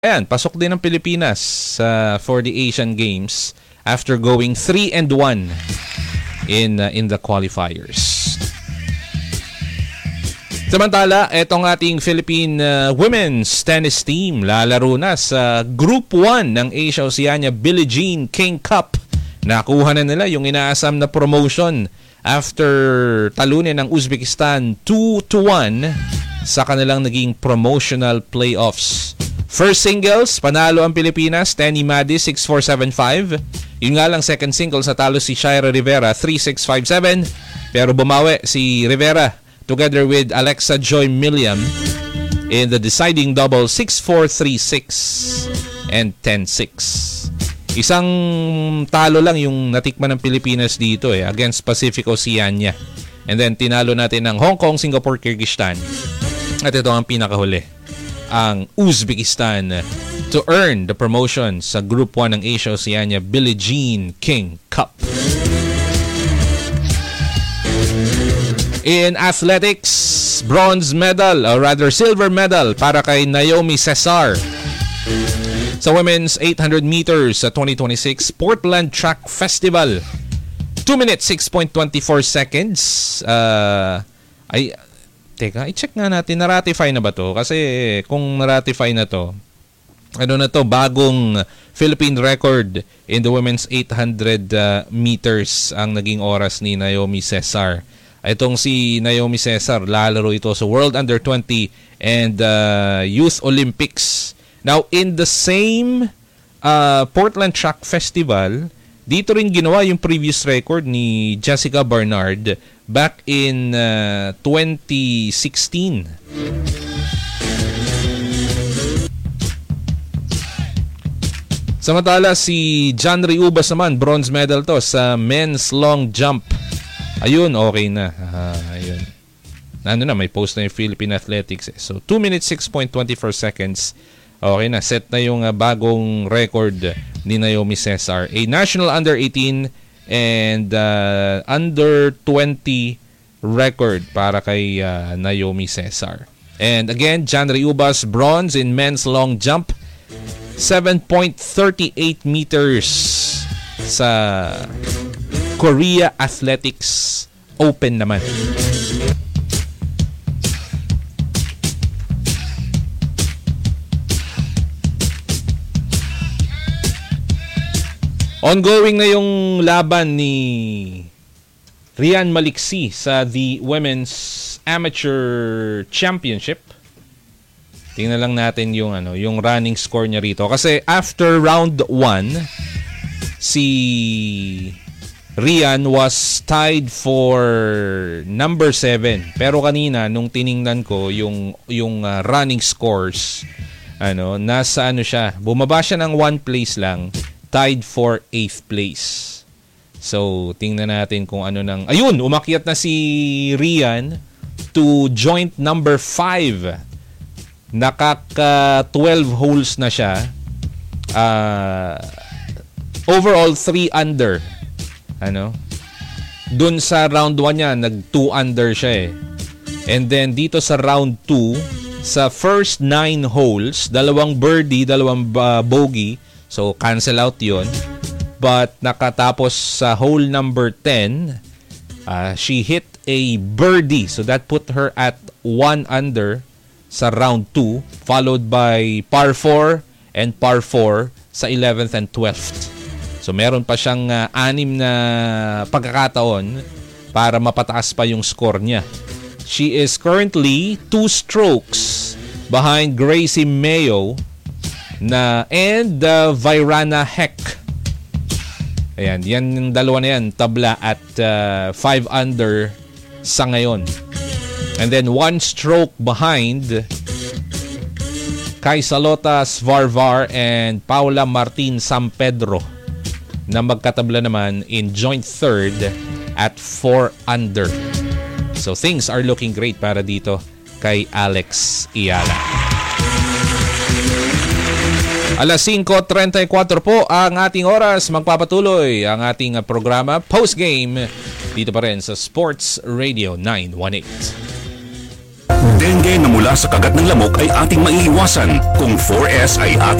Ayan, pasok din ng Pilipinas for the Asian Games after going 3-1 in the qualifiers. Samantala, etong ating Philippine women's tennis team lalaro na sa Group 1 ng Asia-Oceania Billie Jean King Cup. Nakuha na nila yung inaasam na promotion after talunin ng Uzbekistan 2-1 sa kanilang naging promotional playoffs. First singles, panalo ang Pilipinas, Tenny Maddy 6-4, 7-5. Yun nga lang, second singles, natalo si Shaira Rivera 3-6, 5-7. Pero bumawi si Rivera together with Alexa Joy Milliam in the deciding double 6-4, 3-6 and 10-6. Isang talo lang yung natikman ng Pilipinas dito against Pacific Oceania. And then tinalo natin ng Hong Kong, Singapore, Kyrgyzstan. At ito ang pinakahuli, ang Uzbekistan, to earn the promotion sa Group 1 ng Asia-Oceania Billie Jean King Cup. In athletics, bronze medal, or rather silver medal para kay Naomi Cesar sa women's 800 meters sa 2026 Portland Track Festival. 2 minutes 6.24 seconds. Teka, i-check nga natin, na-ratify na ba to? Kasi kung na-ratify na to, bagong Philippine record in the women's 800 meters ang naging oras ni Naomi Cesar. Itong si Naomi Cesar, lalaro ito sa World Under-20 and Youth Olympics. Now, in the same Portland Track Festival, dito rin ginawa yung previous record ni Jessica Barnard back in 2016. Samantala si John Riubas naman, bronze medal to sa men's long jump. Ayun, okay na. Ayun. May post na yung Philippine Athletics. So 2 minutes 6.24 seconds. Okay na, set na yung bagong record ni Naomi Cesar. A national under-18 and under-20 record para kay Naomi Cesar. And again, John Riubas, bronze in men's long jump. 7.38 meters sa Korea Athletics Open naman. Ongoing na yung laban ni Rian Maliksi sa the Women's Amateur Championship. Tingnan lang natin yung running score niya rito kasi after round 1 si Rian was tied for number 7. Pero kanina nung tiningnan ko yung running scores, nasa siya, bumaba siya ng 1 place lang. Tied for 8th place. So, tingnan natin kung ayun, umakyat na si Rian to joint number 5. Nakaka-12 holes na siya. Overall, 3 under. Dun sa round 1 niya, nag-2 under siya . And then, dito sa round 2, sa first 9 holes, 2 birdie, 2 bogey. So, cancel out yun. But nakatapos sa hole number 10, she hit a birdie. So, that put her at 1 under sa round 2. Followed by par 4 and par 4 sa 11th and 12th. So, meron pa siyang 6 na pagkakataon para mapataas pa yung score niya. She is currently 2 strokes behind Gracie Mayo and Virana Heck. Ayan, yan yung dalawa na yan, tabla at 5 under sa ngayon. And then 1 stroke behind kay Salota Svarvar and Paula Martin San Pedro na magkatabla naman in joint third at 4 under. So things are looking great para dito kay Alex Iyala. Alas 5:34 po ang ating oras. Magpapatuloy ang ating programa Postgame dito pa rin sa Sports Radio 918. Dengue na mula sa kagat ng lamok ay ating maiiwasan kung 4S ay ating